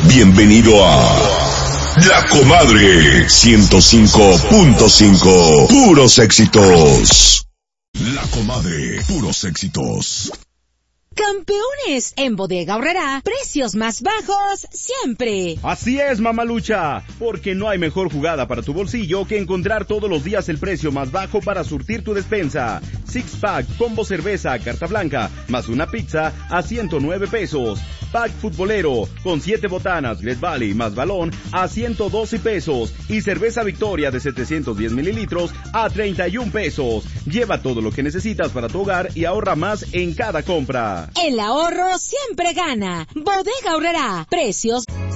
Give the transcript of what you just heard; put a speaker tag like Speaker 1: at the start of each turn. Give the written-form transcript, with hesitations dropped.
Speaker 1: Bienvenido a La Comadre 105.5. Puros éxitos. La Comadre, puros éxitos.
Speaker 2: Campeones, en Bodega Aurrerá, precios más bajos siempre.
Speaker 3: Así es, mamalucha, porque no hay mejor jugada para tu bolsillo que encontrar todos los días el precio más bajo para surtir tu despensa. Six Pack, combo cerveza, carta blanca, más una pizza a 109 pesos. Pack futbolero, con 7 botanas, Great Valley, más balón, a 112 pesos. Y cerveza Victoria de 710 mililitros a 31 pesos. Lleva todo lo que necesitas para tu hogar y ahorra más en cada compra.
Speaker 2: El ahorro siempre gana. Bodega Aurrerá. Precios